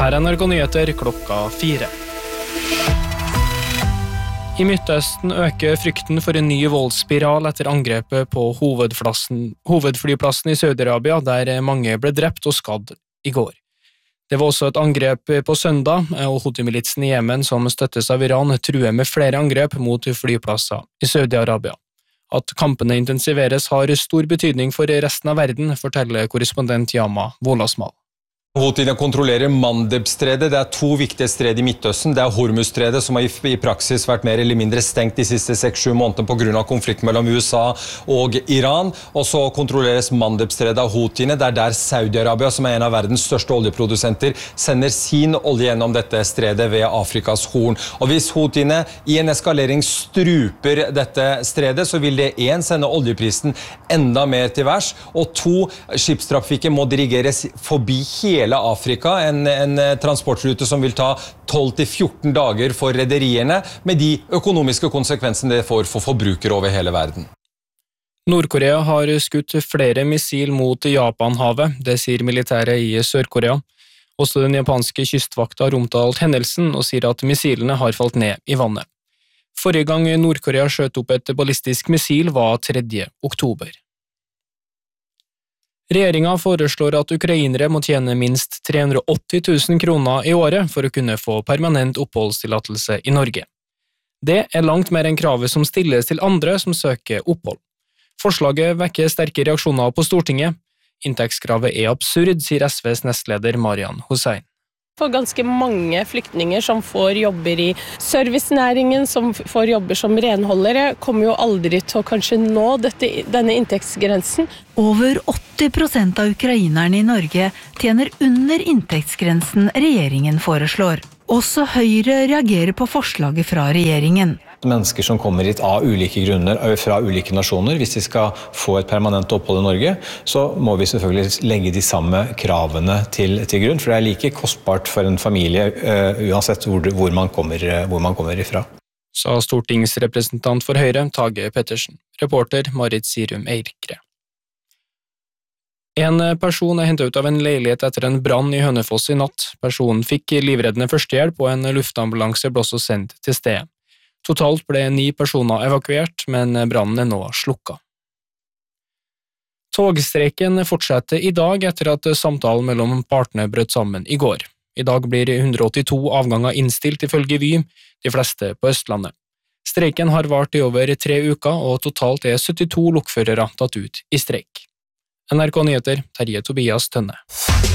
Her NRK Nyheter klokka 4. I Midtøsten øker frykten for en ny voldsspiral etter angrepet på hovedflyplassen i Saudi-Arabia, der mange ble drept og skadd i går. Det var også et angrep på søndag, og Houthi-militsen i Jemen, som støttes av Iran, truer med flere angrep mot flyplasser i Saudi-Arabia. At kampene intensiveres har stor betydning for resten av verden, forteller korrespondent Yama Wolasmal. Houthine kontrollerer Mandeb-stredet. Det 2 viktige stred i Midtøsten. Det Hormuz-stredet, som har i praksis vært mer eller mindre stengt de siste 6-7 måneder på grunn av konflikt mellom USA og Iran. Og så kontrolleres Mandeb-stredet av Houthine. Det der Saudi-Arabia, som en av verdens største oljeprodusenter, sender sin olje gjennom dette stredet ved Afrikas Horn. Og hvis Houthine i en eskalering struper dette stredet, så vil det 1 sende oljeprisen enda mer til værs, og 2 skipstrafikken må dirigeres forbi hele Afrika, en transportrute som vil ta 12-14 dager for rederiene, med de økonomiske konsekvensene det får for forbrukere over hele verden. Nord-Korea har skutt flere missil mot Japanhavet, det sier militæret i Sør-Korea. Også den japanske kystvakta har omtalt hendelsen og sier at missilene har falt ned i vannet. Forrige gang Nord-Korea skjøt opp et ballistisk missil var 3. oktober. Regjeringen foreslår at ukrainere må tjene minst 380 000 kroner i året for å kunne få permanent oppholdstillatelse i Norge. Det langt mer enn kravet som stilles til andre som søker opphold. Forslaget vekker sterke reaksjoner på Stortinget. Inntektskravet absurd, sier SVs nestleder Marian Hussein. For ganske mange flyktninger som får jobber i servicenæringen, som får jobber som renholdere, kommer jo aldri til å kanskje nå denne inntektsgrensen. Over 80% av ukrainerne i Norge tjener under inntektsgrensen regjeringen foreslår. Også Høyre reagerer på forslaget fra regjeringen. Mennesker som kommer hit av ulike grunner, fra ulike nasjoner, hvis de skal få et permanent opphold i Norge, så må vi selvfølgelig legge de samme kravene til grunn, for det like kostbart for en familie uansett hvor man kommer ifra. Sa stortingsrepresentant for Høyre, Tage Pettersen. Reporter Marit Sirum Eirkre. En person hentet ut av en leilighet etter en brann i Hønefoss i natt. Personen fikk livreddende førstehjelp, og en luftambulanse ble også sendt til stedet. Totalt ble 9 personer evakuert, men brannen nå slukket. Togstreiken fortsetter i dag etter at samtalen mellom partene brøt sammen i går. I dag blir 182 avganger innstilt ifølge Vy, de fleste på Østlandet. Streiken har vart i over 3 uker, og totalt 72 lokførere tatt ut i streik. NRK Nyheter, Terje Tobias Tønne.